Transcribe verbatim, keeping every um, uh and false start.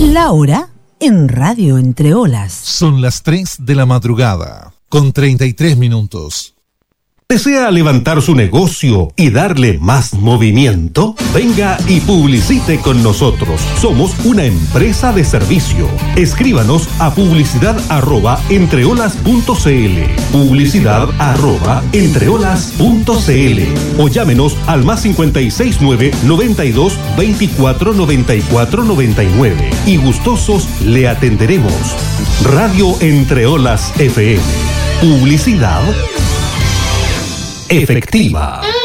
La hora en Radio Entre Olas. Son las tres de la madrugada, con treinta y tres minutos. ¿Desea levantar su negocio y darle más movimiento? Venga y publicite con nosotros. Somos una empresa de servicio. Escríbanos a publicidad arroba entreolas punto cl, publicidad arroba entreolas punto cl o llámenos al más cincuenta y seis nueve, noventa y dos, veinticuatro, noventa y cuatro, noventa y nueve y gustosos le atenderemos. Radio Entre Olas F M. Publicidad efectiva.